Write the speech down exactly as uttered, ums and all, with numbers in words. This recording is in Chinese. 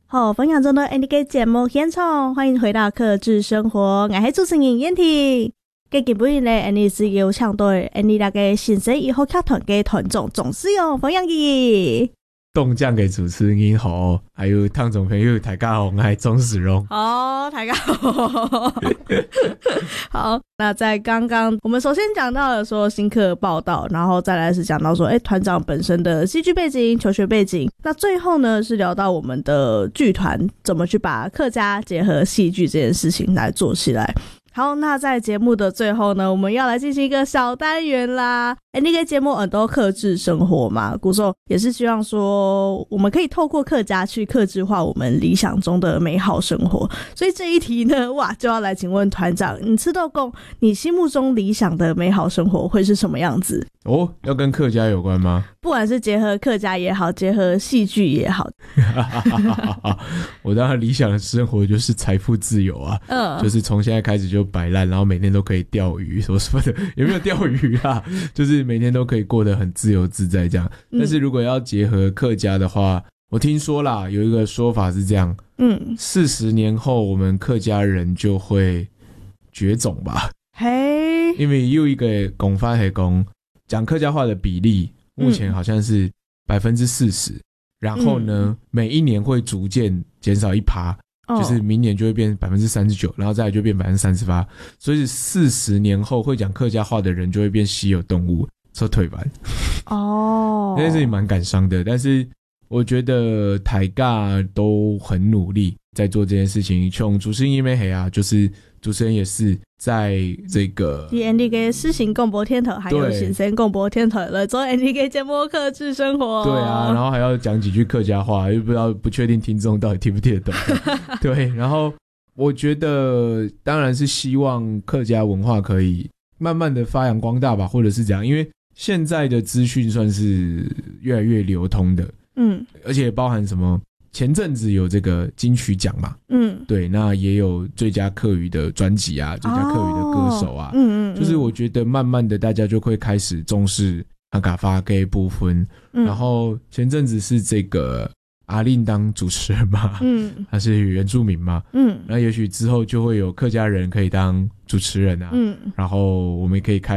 好，分享中的 N D K 节目现场，欢迎回到客制生活，我是主持人燕婷。今日呢 ，N D 是有唱队 N D 那个新生以后剧团嘅团长总是用分享嘅。 动将嘅主持人好，还有汤总朋友大家好，我是钟世荣。 好，大家好。好，那在刚刚我们首先讲到了说新课报道，然后再来是讲到说，哎，团长本身的戏剧背景、求学背景。那最后呢是聊到我们的剧团怎么去把客家结合戏剧这件事情来做起来。好，那在节目的最后呢，我们要来进行一个小单元啦。哎，那个节目很多客制生活嘛，古寿也是希望说，我们可以透过客家去客制化我们理想中的美好生活。所以这一题呢，哇，就要来请问团长，你吃豆公，你心目中理想的美好生活会是什么样子？ 哦，要跟客家有关吗？ 不管是结合客家也好，结合戏剧也好。 我当然理想的生活就是财富自由啊，嗯，就是从现在开始就摆烂，然后每天都可以钓鱼什么什么的，有没有钓鱼啊？就是每天都可以过得很自由自在这样。但是如果要结合客家的话，我听说啦，有一个说法是这样，嗯，四十年后我们客家人就会绝种吧？嘿，因为有一个讲法是讲，讲客家话的比例目前好像是百分之四十，然后呢，嗯，每一年会逐渐减少一趴。就是明年就会变百分之三十九，然后再来就变百分之三十八，所以四十年后会讲客家话的人就会变稀有动物，说退版。哦，这件事情蛮感伤的，但是我觉得台尬都很努力在做这件事情。像主持人因为黑啊，就是主持人也是在这个 N D K 施行共播天头，还有新生共播天头了，做 N D K 节目客制生活。 对啊，然后还要讲几句客家话，又不知道不确定听众到底听不听得懂。对，然后我觉得当然是希望客家文化可以慢慢的发扬光大吧，或者是这样，因为现在的资讯算是越来越流通的，嗯，而且包含什么。前阵子有这个金曲奖嘛，嗯，对，那也有最佳客语的专辑啊，最佳客语的歌手啊，嗯 嗯, 嗯，就是我觉得慢慢的大家就会开始重视阿嘎发给部分，嗯，然后前阵子是这个阿令当主持人嘛，嗯，他是原住民嘛，嗯，那也许之后就会有客家人可以当主持人啊，嗯，然后我们也可以开